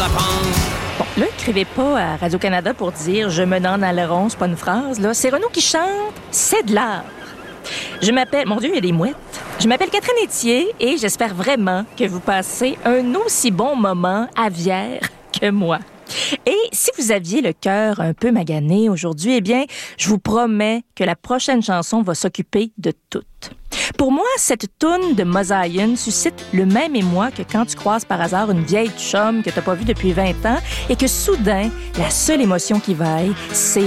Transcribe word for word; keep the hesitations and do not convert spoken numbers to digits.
Bon, là, écrivez pas à Radio-Canada pour dire « Je me donne dans le rond », c'est pas une phrase, là. C'est Renaud qui chante « C'est de l'art ». Je m'appelle... Mon Dieu, il y a des mouettes. Je m'appelle Catherine Etier et j'espère vraiment que vous passez un aussi bon moment à Vière que moi. Et si vous aviez le cœur un peu magané aujourd'hui, eh bien, je vous promets que la prochaine chanson va s'occuper de tout. Pour moi, cette toune de Mosaïen suscite le même émoi que quand tu croises par hasard une vieille chum que t'as pas vue depuis vingt ans et que soudain, la seule émotion qui vaille, c'est